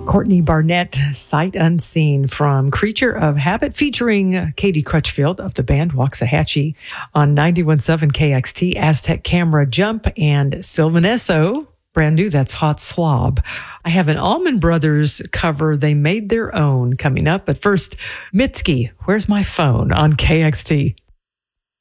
Courtney Barnett, Sight Unseen from Creature of Habit, featuring Katie Crutchfield of the band Waxahachie on 91.7 KXT, Aztec Camera Jump, and Sylvan Esso, brand new, that's Hot Slob. I have an Allman Brothers cover, They Made Their Own, coming up. But first, Mitski, Where's My Phone on KXT?